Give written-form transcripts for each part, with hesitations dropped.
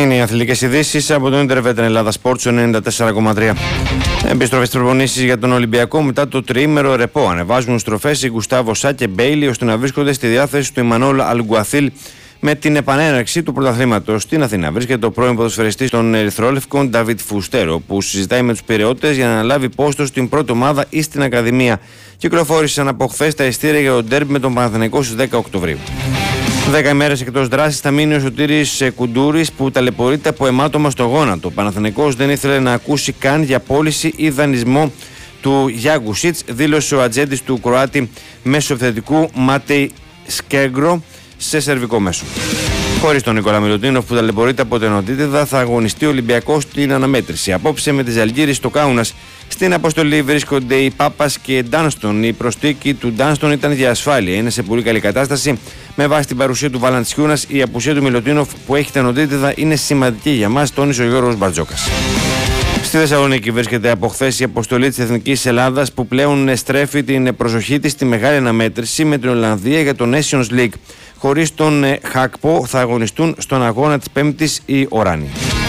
Είναι οι αθλητικές ειδήσεις από τον Ιντερβέτεν Ελλάδα Sports 94,3. Επιστροφές προπονήσεις για τον Ολυμπιακό μετά το τριήμερο ρεπό. Ανεβάζουν στροφές οι Γκουστάβο Σά και Μπέιλι ώστε να βρίσκονται στη διάθεση του Εμμανουέλ Αλγκουαθίλ με την επανέναρξη του πρωταθλήματος στην Αθήνα. Βρίσκεται ο πρώην ποδοσφαιριστής των Ερυθρόλευκων Νταβίτ Φουστέρο, που συζητάει με τους Πειραιώτες για να αναλάβει πόστο στην πρώτη ομάδα ή στην Ακαδημία. Κυκλοφόρησαν από χθες τα ειστήρια για τον ντέρμπι με τον Παναθηναϊκό στις 10 Οκτωβρίου. 10 ημέρες εκτός δράσης θα μείνει ο Σωτήρης Κουντούρης, που ταλαιπωρείται από αιμάτωμα στο γόνατο. Ο Παναθηναϊκός δεν ήθελε να ακούσει καν για πώληση ή δανεισμό του Γιάγκουσιτς, δήλωσε ο ατζέντης του Κροάτη μέσω επιθετικού Μάτεϊ Σκέγκρο σε σερβικό μέσο. Χωρίς τον Νικόλα Μιλουτίνοφ, που ταλαιπωρείται από την οτίτιδα, θα αγωνιστεί ο Ολυμπιακός στην αναμέτρηση. Απόψε με τη Ζαλγκίρις στο Κάουνας. Στην αποστολή βρίσκονται οι Πάπας και Ντάνστον. Η προστίκη του Ντάνστον ήταν για ασφάλεια. Είναι σε πολύ καλή κατάσταση. Με βάση την παρουσία του Βαλαντσιούνας, η απουσία του Μιλουτίνοφ, που έχει την οτίτιδα, είναι σημαντική για μας, τόνισε ο Γιώργος Μπαρτζόκας. Στη Θεσσαλονίκη βρίσκεται από χθες η αποστολή της Εθνικής Ελλάδας, που πλέον στρέφει την προσοχή της στη μεγάλη αναμέτρηση με την Ολλανδία για το Nations League. Χωρίς τον Χακπό θα αγωνιστούν στον αγώνα της Πέμπτης οι Οράνοι.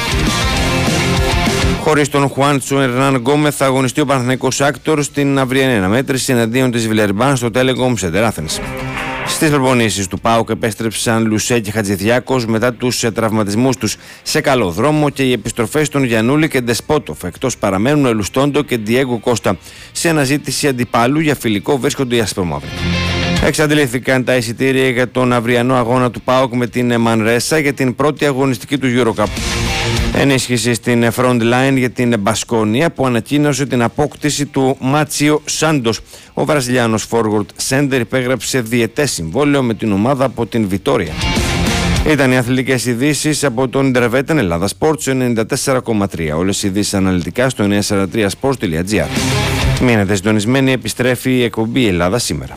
Χωρίς τον Χουάντσο Ερνάν Γκόμεθ θα αγωνιστεί ο Παναθηναϊκός Άκτορ στην αυριανή αναμέτρηση εναντίον της Βιλερμπάν στο Telecom Center Athens. Στις προπονήσεις του ΠΑΟΚ επέστρεψαν Λουσέ και Χατζηδιάκος μετά τους τραυματισμούς τους σε καλό δρόμο, και οι επιστροφές των Γιαννούλη και Ντεσπότοφ. Εκτός παραμένουν Ελουστόντο και Ντιέγκο Κώστα. Σε αναζήτηση αντιπάλου για φιλικό βρίσκονται οι ασπρομαύροι. Εξαντλήθηκαν τα εισιτήρια για τον αυριανό αγώνα του ΠΑΟΚ με την Μανρέσα για την πρώτη αγωνιστική του EuroCup. Ενίσχυση στην front line για την Μπασκόνια, που ανακοίνωσε την απόκτηση του Μάτσιο Σάντος. Ο Βραζιλιάνος forward center υπέγραψε διετές συμβόλαιο με την ομάδα από την Βιτόρια. Ήταν οι αθλητικές ειδήσεις από τον Ιντερβέτεν Ελλάδα Sports 94,3. Όλες οι ειδήσεις αναλυτικά στο 943sport.gr. Μείνετε συντονισμένοι, επιστρέφει η εκπομπή Ελλάδα σήμερα.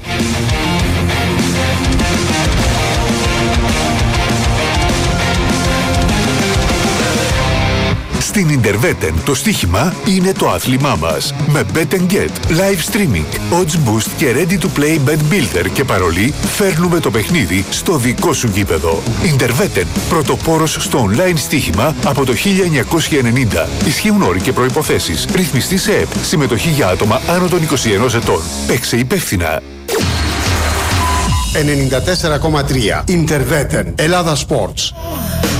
Στην Ιντερβέτεν το στοίχημα είναι το άθλημά μας. Με Bet & Get, live streaming, odds boost και ready to play bet builder και παρολί, φέρνουμε το παιχνίδι στο δικό σου γήπεδο. Ιντερβέτεν, πρωτοπόρος στο online στοίχημα από το 1990. Ισχύουν όροι και προϋποθέσεις. Ρυθμιστή σε ΕΠ. Συμμετοχή για άτομα άνω των 21 ετών. Παίξε υπεύθυνα. 94,3 Ιντερβέτεν Ελλάδα Sports.